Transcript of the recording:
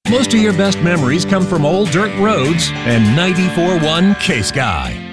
Most of your best memories come from old dirt roads and 94.1 K-Sky.